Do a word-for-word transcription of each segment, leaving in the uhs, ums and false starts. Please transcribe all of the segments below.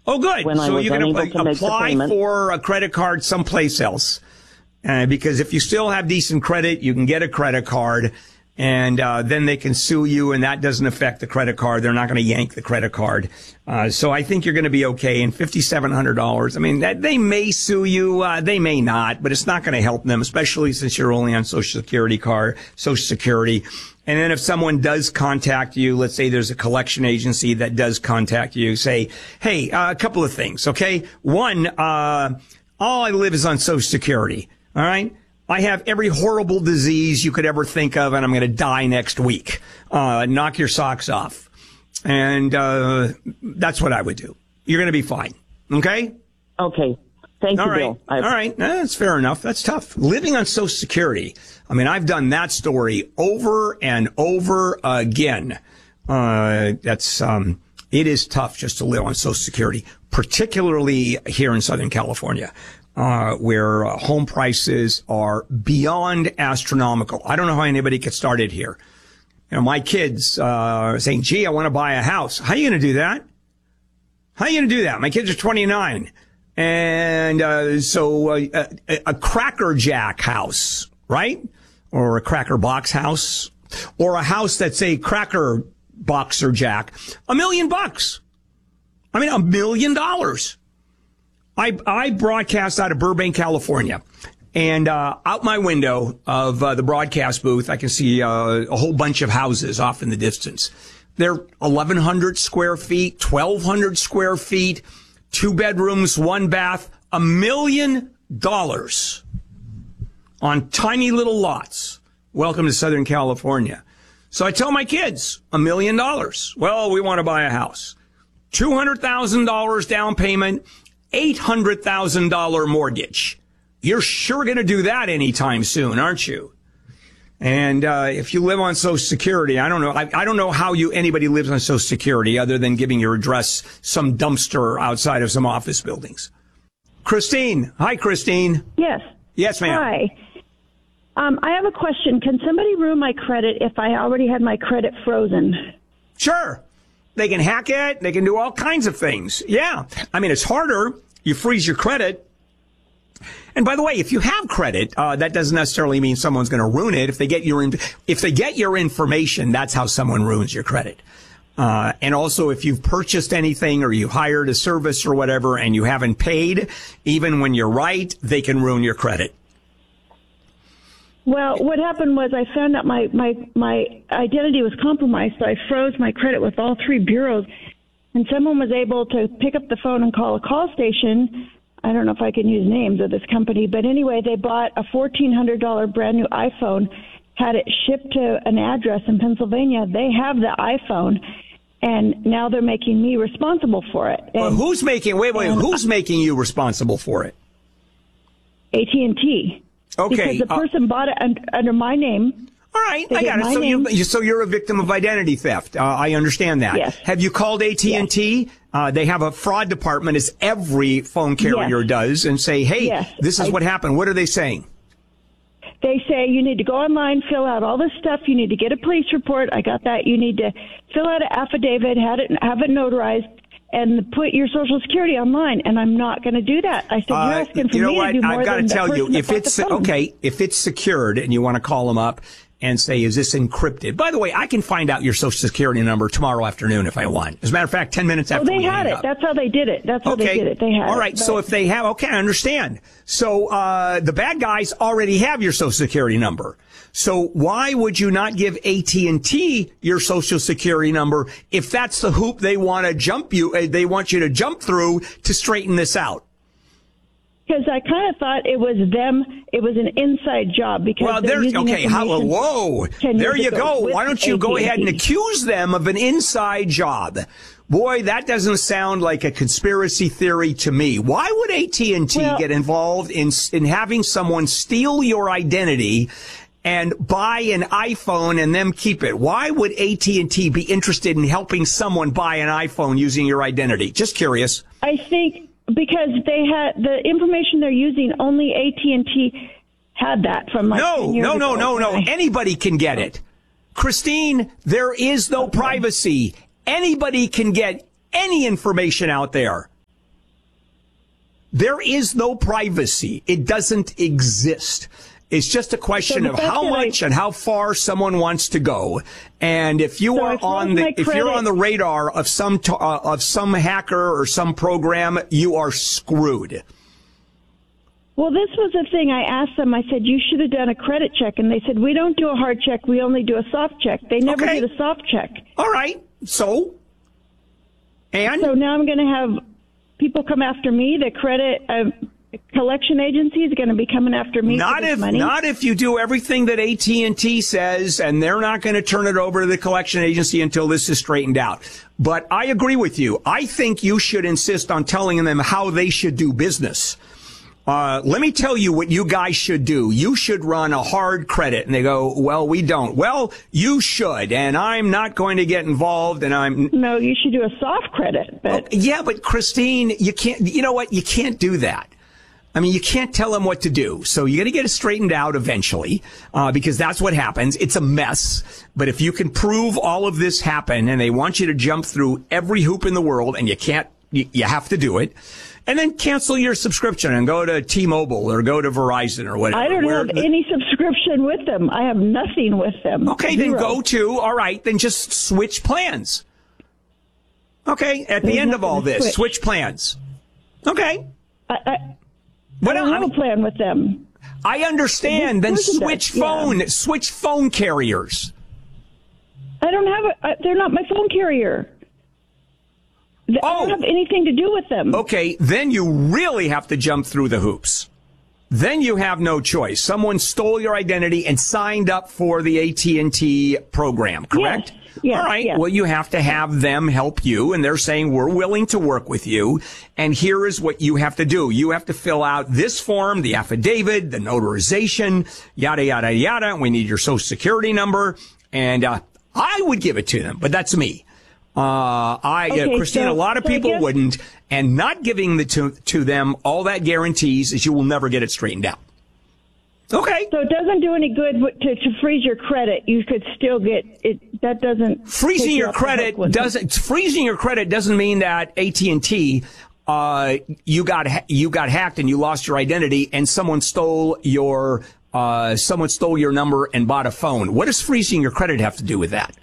Oh, good. When I So was you're going unable to to make the apply payment. for a credit card someplace else. Uh, because if you still have decent credit, you can get a credit card, and uh, then they can sue you, and that doesn't affect the credit card. They're not going to yank the credit card. Uh, so I think you're going to be okay. And five thousand seven hundred dollars, I mean, that, they may sue you, uh, they may not, but it's not going to help them, especially since you're only on Social Security card, Social Security. And then if someone does contact you, let's say there's a collection agency that does contact you, say, hey, uh, a couple of things, okay? One, uh, all I live is on Social Security, all right? I have every horrible disease you could ever think of, and I'm going to die next week. Uh, knock your socks off. And uh, that's what I would do. You're going to be fine, okay? Okay. Thank All you, right. Bill. I- All right. No, that's fair enough. That's tough. Living on Social Security. I mean, I've done that story over and over again. Uh, that's, um, it is tough just to live on Social Security, particularly here in Southern California, uh, where uh, home prices are beyond astronomical. I don't know how anybody gets started here. You know, my kids, uh, are saying, gee, I want to buy a house. How are you going to do that? How are you going to do that? My kids are twenty-nine. And uh, so uh, a, a Cracker Jack house, right? Or a Cracker Box house, or a house that's a Cracker Boxer Jack, a million bucks. I mean, a million dollars. I I broadcast out of Burbank, California, and uh, out my window of uh, the broadcast booth, I can see uh, a whole bunch of houses off in the distance. They're eleven hundred square feet, twelve hundred square feet. Two bedrooms, one bath, a million dollars on tiny little lots. Welcome to Southern California. So I tell my kids, a million dollars. Well, we want to buy a house. two hundred thousand dollars down payment, eight hundred thousand dollars mortgage. You're sure going to do that anytime soon, aren't you? And uh, if you live on Social Security, I don't know. I, I don't know how you anybody lives on Social Security other than giving your address some dumpster outside of some office buildings. Christine, hi, Christine. Yes. Yes, ma'am. Hi. Um, I have a question. Can somebody ruin my credit if I already had my credit frozen? Sure. They can hack it. They can do all kinds of things. Yeah. I mean, it's harder. You freeze your credit. And by the way, if you have credit, uh, that doesn't necessarily mean someone's going to ruin it. If they get your, in- if they get your information, that's how someone ruins your credit. Uh, and also if you've purchased anything or you hired a service or whatever and you haven't paid, even when you're right, they can ruin your credit. Well, what happened was I found out my, my, my identity was compromised, so I froze my credit with all three bureaus. And someone was able to pick up the phone and call a call station. I don't know if I can use names of this company, but anyway, they bought a fourteen hundred dollars brand new iPhone, had it shipped to an address in Pennsylvania. They have the iPhone, and now they're making me responsible for it. And, well, who's making, wait, wait, and, who's making you responsible for it? A T and T. Okay. Because the person uh, bought it under, under my name. All right, They I got get it. my So, name. you, so you're a victim of identity theft. Uh, I understand that. Yes. Have you called A T and T? Yes. Uh, they have a fraud department, as every phone carrier Yes. does, and say, hey, Yes. this is I- what happened. What are they saying? They say you need to go online, fill out all this stuff. You need to get a police report. I got that. You need to fill out an affidavit, have it, have it notarized, and put your Social Security online. And I'm not going to do that. I said, you're Uh, asking for you know me what? to do more I've got to than the tell you, person that if bought it's the phone. okay, if it's secured and you want to call them up and say, is this encrypted? By the way, I can find out your Social Security number tomorrow afternoon if I want. As a matter of fact, ten minutes Oh, after they we had hang it. up. That's how they did it. That's how Okay. they did it. They had All right. it. So But- if they have, okay, I understand. So, uh, the bad guys already have your Social Security number. So why would you not give A T and T your Social Security number if that's the hoop they want to jump you, uh, they want you to jump through to straighten this out? Because I kind of thought it was them. It was an inside job because Well, they're there's, using okay, how, information whoa, ten there years you ago go. with Why don't you go ahead and A T and T. accuse them of an inside job? Boy, that doesn't sound like a conspiracy theory to me. Why would A T and T Well- get involved in, in having someone steal your identity and buy an iPhone and then keep it? Why would A T and T be interested in helping someone buy an iPhone using your identity? Just curious. I think because they had the information they're using, only A T and T had that from like No, ten years no, no, ago. no, no. And I- Anybody can get it. Christine, there is no privacy. Anybody can get any information out there. There is no privacy. It doesn't exist. It's just a question So the of fact how that I- much and how far someone wants to go. And if you So are I froze on the my if you're credit- on the radar of some t- uh, of some hacker or some program, you are screwed. Well, this was the thing. I asked them, I said, you should have done a credit check. And they said, we don't do a hard check. We only do a soft check. They never Okay. did a soft check. All right. So, and So now I'm going to have people come after me. The credit uh, collection agency is going to be coming after me not for this if money. not if you do everything that A T and T says, and they're not going to turn it over to the collection agency until this is straightened out. But I agree with you. I think you should insist on telling them how they should do business. Uh, let me tell you what you guys should do. You should run a hard credit. And they go, well, we don't. Well, you should. And I'm not going to get involved. And I'm. No, you should do a soft credit. But Yeah, but Christine, you can't, you know what? You can't do that. I mean, you can't tell them what to do. So you got to get it straightened out eventually, uh, because that's what happens. It's a mess. But if you can prove all of this happened and they want you to jump through every hoop in the world and you can't, you, you have to do it. And then cancel your subscription and go to T-Mobile or go to Verizon or whatever. I don't Where have the- any subscription with them. I have nothing with them. Okay, then Zero. go to, all right, then just switch plans. Okay, at the There's end of all nothing to this, switch. switch plans. Okay. I, I, What I don't I have a mean, plan with them. I understand. Then This person switch does, yeah. phone, switch phone carriers. I don't have a. I, they're not my phone carrier. Th- I Oh. don't have anything to do with them. Okay, then you really have to jump through the hoops. Then you have no choice. Someone stole your identity and signed up for the A T and T program, correct? Yes, yes, All right. yes. Well, you have to have them help you, and they're saying, we're willing to work with you, and here is what you have to do. You have to fill out this form, the affidavit, the notarization, yada, yada, yada. We need your social security number, and uh, I would give it to them, but that's me. Uh, I, uh, Okay, Christine, so- a lot of so I people guess- wouldn't, and not giving the to, to them all that guarantees is you will never get it straightened out. Okay. So it doesn't do any good w- to, to freeze your credit. You could still get it. That doesn't Freezing take you your off the hook credit with them. doesn't, freezing your credit doesn't mean that A T and T, uh, you got, ha- you got hacked and you lost your identity and someone stole your, uh, someone stole your number and bought a phone. What does freezing your credit have to do with that?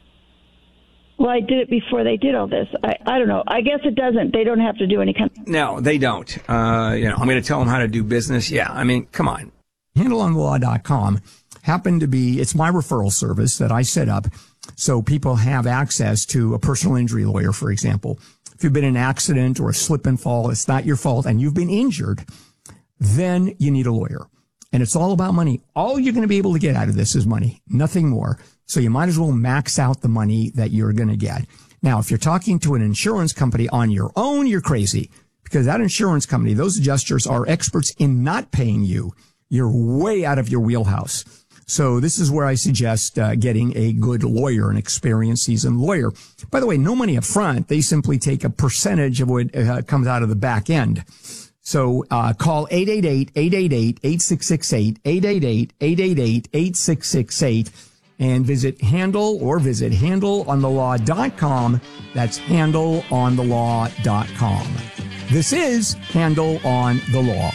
Well, I did it before they did all this. I, I don't know. I guess it doesn't. They don't have to do any kind. No, they don't. Uh, you know, I'm going to tell them how to do business. Yeah. I mean, come on. handle on the law dot com happened to be, it's my referral service that I set up so people have access to a personal injury lawyer, for example. If you've been in an accident or a slip and fall, it's not your fault, and you've been injured, then you need a lawyer. And it's all about money. All you're going to be able to get out of this is money, nothing more. So you might as well max out the money that you're going to get. Now, if you're talking to an insurance company on your own, you're crazy, because that insurance company, those adjusters are experts in not paying you. You're way out of your wheelhouse. So this is where I suggest uh, getting a good lawyer, an experienced, seasoned lawyer. By the way, no money up front. They simply take a percentage of what uh, comes out of the back end. So uh, call eight eight eight, eight eight eight, eight six six eight, eight eight eight, eight eight eight, eight six six eight, and visit Handle or visit handle on the law dot com. That's handle on the law dot com. This is Handle on the Law.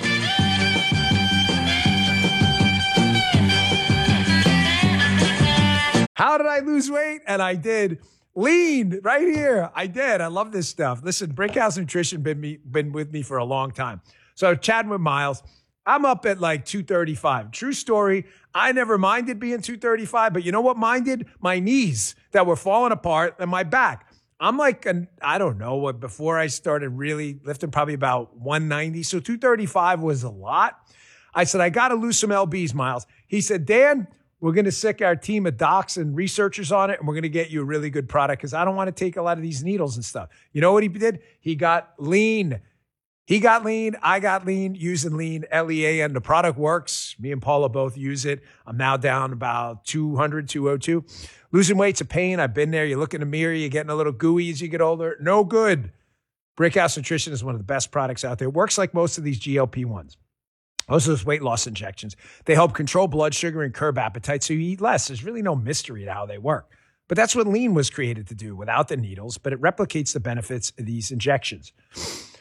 How did I lose weight? And I did. Lean right here. I did. I love this stuff. Listen, Brickhouse Nutrition been me been with me for a long time. So chatting with Miles, I'm up at like two thirty-five. True story. I never minded being two thirty-five, but you know what minded? My knees that were falling apart and my back. I'm like, an, I don't know what, before I started really lifting, probably about one ninety. So two thirty-five was a lot. I said, I got to lose some L Bs, Miles. He said, Dan, we're going to sick our team of docs and researchers on it, and we're going to get you a really good product because I don't want to take a lot of these needles and stuff. You know what he did? He got lean. He got lean. I got lean using lean, L E A N. The product works. Me and Paula both use it. I'm now down about two hundred, two oh two. Losing weight's a pain. I've been there. You look in the mirror, you're getting a little gooey as you get older. No good. Brickhouse Nutrition is one of the best products out there. It works like most of these G L P ones. Most of those weight loss injections. They help control blood sugar and curb appetite so you eat less. There's really no mystery to how they work. But that's what lean was created to do without the needles, but it replicates the benefits of these injections.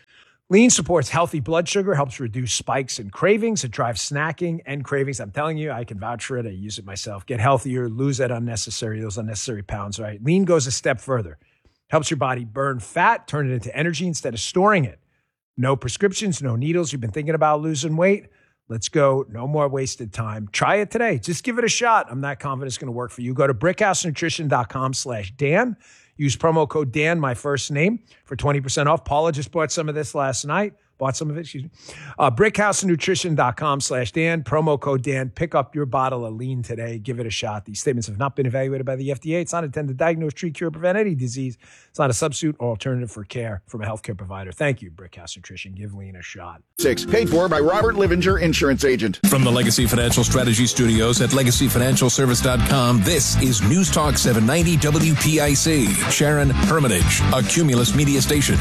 Lean supports healthy blood sugar, helps reduce spikes and cravings. It drives snacking and cravings. I'm telling you, I can vouch for it. I use it myself. Get healthier, lose that unnecessary, those unnecessary pounds, right? Lean goes a step further. Helps your body burn fat, turn it into energy instead of storing it. No prescriptions, no needles. You've been thinking about losing weight? Let's go. No more wasted time. Try it today. Just give it a shot. I'm not confident it's going to work for you. Go to brickhousenutrition.com slash Dan. Use promo code Dan, my first name, for twenty percent off. Paula just bought some of this last night. Bought some of it, excuse me. Uh, brickhousenutrition.com slash Dan. Promo code Dan. Pick up your bottle of Lean today. Give it a shot. These statements have not been evaluated by the F D A. It's not intended to diagnose, treat, cure, prevent any disease. It's not a substitute or alternative for care from a healthcare provider. Thank you, Brickhouse Nutrition. Give Lean a shot. Six, paid for by Robert Livinger, insurance agent. From the Legacy Financial Strategy Studios at legacy financial service dot com, this is News Talk seven ninety W P I C. Sharon Hermitage, a Cumulus media station.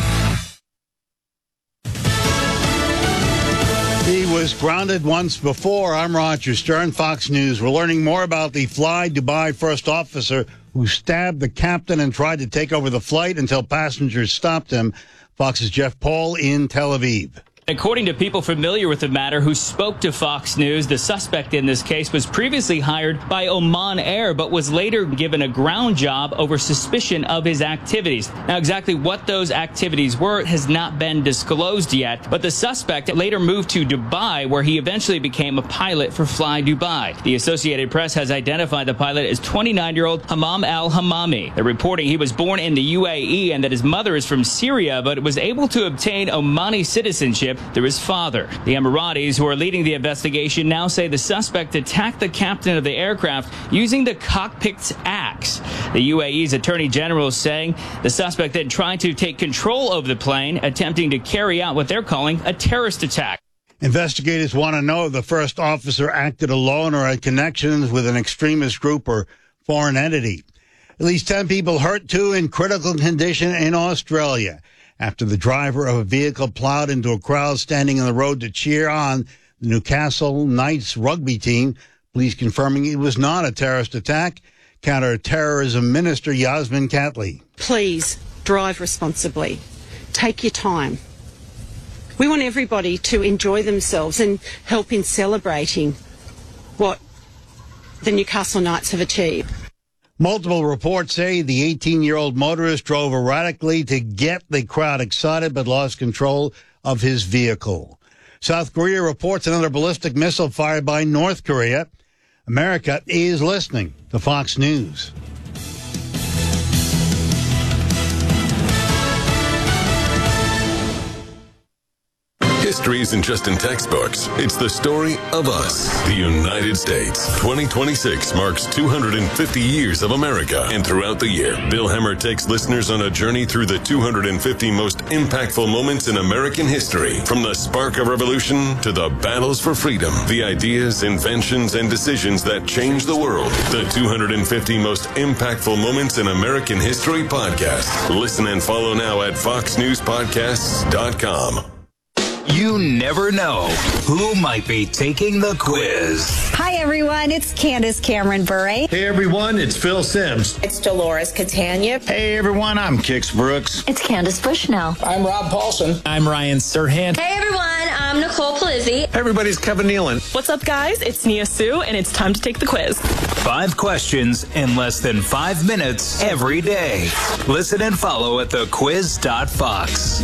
He was grounded once before. I'm Roger Stern, Fox News. We're learning more about the Fly Dubai first officer who stabbed the captain and tried to take over the flight until passengers stopped him. Fox's Jeff Paul in Tel Aviv. According to people familiar with the matter who spoke to Fox News, the suspect in this case was previously hired by Oman Air, but was later given a ground job over suspicion of his activities. Now, exactly what those activities were has not been disclosed yet, but the suspect later moved to Dubai, where he eventually became a pilot for Fly Dubai. The Associated Press has identified the pilot as twenty-nine-year-old Hammam al-Hammami. They're reporting he was born in the U A E and that his mother is from Syria, but was able to obtain Omani citizenship through his father. The Emiratis, who are leading the investigation, now say the suspect attacked the captain of the aircraft using the cockpit's axe. The U A E's Attorney General is saying the suspect then tried to take control of the plane, attempting to carry out what they're calling a terrorist attack. Investigators want to know if the first officer acted alone or had connections with an extremist group or foreign entity. At least ten people hurt, two in critical condition in Australia, after the driver of a vehicle plowed into a crowd standing on the road to cheer on the Newcastle Knights rugby team. Police confirming it was not a terrorist attack. Counter-terrorism Minister Yasmin Catley. Please drive responsibly. Take your time. We want everybody to enjoy themselves and help in celebrating what the Newcastle Knights have achieved. Multiple reports say the eighteen-year-old motorist drove erratically to get the crowd excited but lost control of his vehicle. South Korea reports another ballistic missile fired by North Korea. America is listening to Fox News. History isn't just in textbooks. It's the story of us, the United States. twenty twenty-six marks two hundred fifty years of America. And throughout the year, Bill Hemmer takes listeners on a journey through the two hundred fifty most impactful moments in American history. From the spark of revolution to the battles for freedom, the ideas, inventions, and decisions that changed the world. The two hundred fifty most impactful moments in American history podcast. Listen and follow now at fox news podcasts dot com. You never know who might be taking the quiz. Hi, everyone. It's Candace Cameron Bure. Hey, everyone. It's Phil Sims. It's Dolores Catania. Hey, everyone. I'm Kix Brooks. It's Candace Bushnell. I'm Rob Paulson. I'm Ryan Serhant. Hey, everyone. I'm Nicole Palizzi. Hey, everybody. It's Kevin Nealon. What's up, guys? It's Nia Sue, and it's time to take the quiz. Five questions in less than five minutes every day. Listen and follow at the quiz dot fox.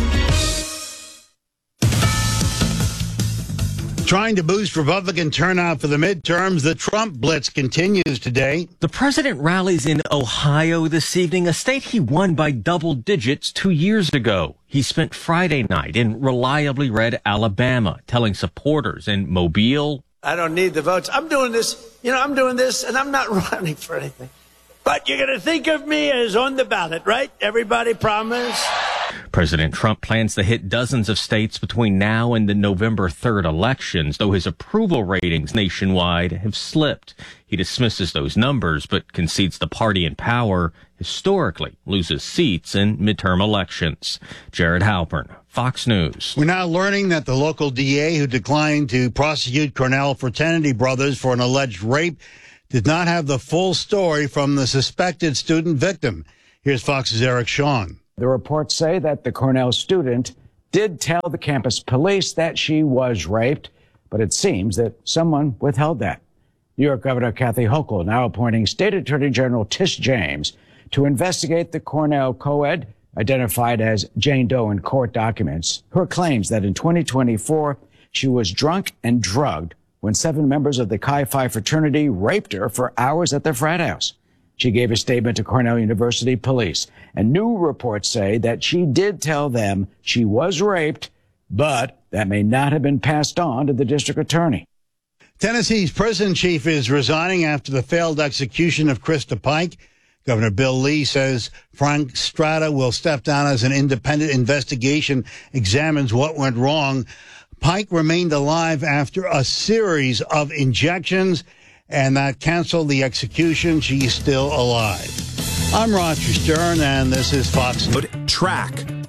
Trying to boost Republican turnout for the midterms, the Trump blitz continues today. The president rallies in Ohio this evening, a state he won by double digits two years ago. He spent Friday night in reliably red Alabama, telling supporters in Mobile, I don't need the votes. I'm doing this, you know, I'm doing this, and I'm not running for anything. But you're going to think of me as on the ballot, right? Everybody promise? President Trump plans to hit dozens of states between now and the November third elections, though his approval ratings nationwide have slipped. He dismisses those numbers, but concedes the party in power historically loses seats in midterm elections. Jared Halpern, Fox News. We're now learning that the local D A who declined to prosecute Cornell fraternity brothers for an alleged rape did not have the full story from the suspected student victim. Here's Fox's Eric Shawn. The reports say that the Cornell student did tell the campus police that she was raped, but it seems that someone withheld that. New York Governor Kathy Hochul now appointing State Attorney General Tish James to investigate the Cornell co-ed, identified as Jane Doe in court documents, her claims that in twenty twenty-four she was drunk and drugged when seven members of the Chi Phi fraternity raped her for hours at their frat house. She gave a statement to Cornell University police, and new reports say that she did tell them she was raped, but that may not have been passed on to the district attorney. Tennessee's prison chief is resigning after the failed execution of Krista Pike. Governor Bill Lee says Frank Strata will step down as an independent investigation examines what went wrong. Pike remained alive after a series of injections, and that canceled the execution. She's still alive. I'm Roger Stern, and this is Fox News. Track